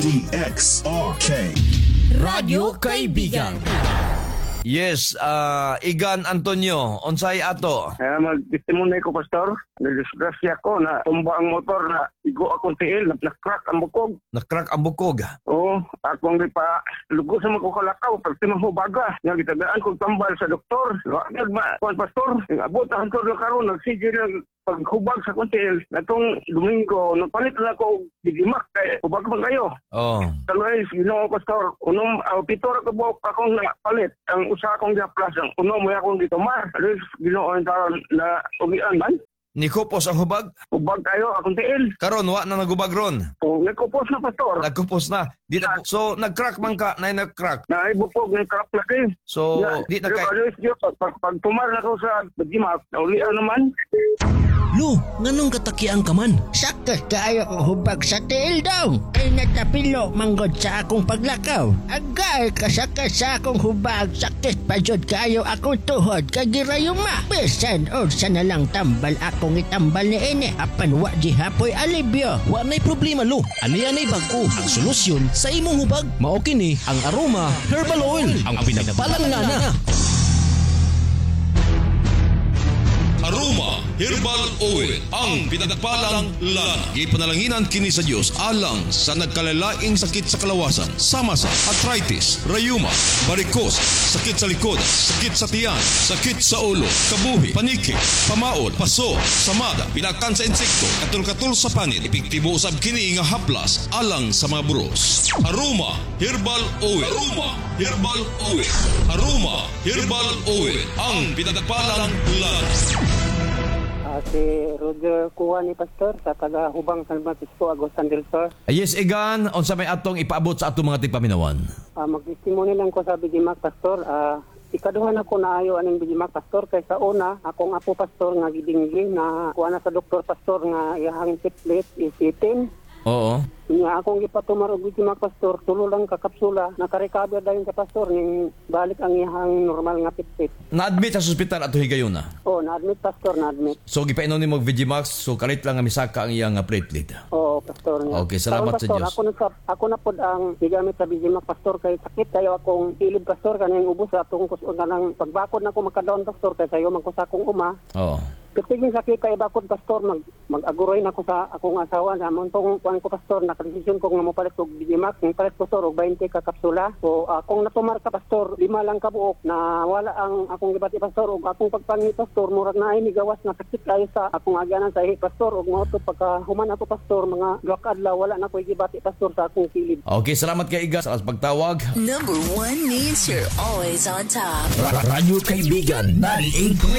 DXRK Radyo Kaibigan. Yes, Igan Antonio, unsay ato? Mag-testimonay ko, Pastor. Nagdisgrasya ko na tumba ang motor na igo akong tiil, na-crack ang bukog. Nakrak ang bukog. Oo, akong di pa lugo sa mga kalakaw, pagtimang hubaga. Nga gitadaan kong tambal sa doktor. Wagad ma, Juan Pastor, abot ang doktor na karoon, nagsige ng paghubag sa kuntil. Natong Domingo, nagpalit na ako digimak kay hubag man kayo. Oh. Talway, Ginoo Pastor, unong pitor ka buok akong napalit. Ang usa akong gaplas, ang uno mo akong gitumar. Alis, Ginoo ang taron na ugian man. Nikupos ang hubag? Hubag kayo, akong tiil. Karon wa na nagubag ron. O, nagkupos na, Pastor. Nagkupos na. So nagcrack man ka, na nagcrack. Naibupog ng crap laki. So di na kay Pag tumar na ko sa Bajimak, naulian naman. Lu, nganong katakian ka man? Sakit kaayo ko hubag sa tiil daw. Ay natapilo manggod sa akong paglakaw. Agay kasakit sa akong hubag. Sakit pa jud kaayo akong tuhod kagirayuma. Bisan orsa na lang tambal akong itambal ni ine. Apan wa di hapoy alibyo. Wa nay problema, Lu. Ani-anay bag-o ang solusyon sa imong hubag. Mao kini ang Aroma Herbal Oil, ang pinagpalangana. Aroma Herbal Oil, ang pinagpalang lana. Ipanalanginan kini sa Dios alang sa nagkalalaing sakit sa kalawasan, sama sa arthritis, rayuma, varicose, sakit sa likod, sakit sa tiyan, sakit sa ulo, kabuhi, paniki, pamaod, paso, samada, pinakan sa insekto, katul-katul sa panit, epektibo usab kini nga haplas alang sa mga buros. Aroma Herbal Oil. Aroma Herbal Oil. Aroma Herbal Oil, ang pinagpalang lana. Si Roger Kuha ni Pastor sa taga-Hubang San Francisco, Agustin del Sur. Yes, Igan, unsa may atong ipaabot sa atong mga tigpaminawan? Mag-testimony lang ko sa Bijimak, Pastor. Ikaduhan ako na ayo aning Bijimak, Pastor. Kaysa una, akong apo, Pastor, nga gidinggi na kuha na sa doktor, Pastor, nga iyahang tiplet is 18. Oo. Nga akong ipatumar og Bijimak, Pastor, tulo lang kakapsula. Nakarecover dayon sa Pastor, ning balik ang iyahang normal nga tiplet. Na-admit sa ospital ato higayon na. Na-admit, Pastor, na-admit. So gipainom nimo og Vigimax, so kalit lang nga misaka ang iyang platelet. Pastor. Okay, salamat Pastor, sa Diyos. Ako na pod ang gigamit sa Bijimak, Pastor, kay sakit kayo akong ilid, Pastor, kanang ubos sa atong kanang pagbakod na ako makadaon, Pastor, kay sayo man ko sa akong uma. Oo. Kapag sakit kay bakod, Pastor, mag-aguroy na ako sa akong asawa na montong kuan ko, Pastor, nakadesisyon ko nga mopalit og Bijimak, ng palit, Pastor, og 20 ka kapsula. So akong natumar ka, Pastor, 5 lang ka buok na wala ang akong gibati, Pastor, og akong pagpangi, Pastor, murag na ay migawas na sakit kayo sa akong agyanan sa ihi, Pastor, og mo to pagka human ako, Pastor, mga 2 adlaw wala na ko'y gibati, Pastor, sa akong kilid. Okay, salamat kay Igan sa pagtawag. Number 1 means you're always on top. Radyo Kaibigan 98.3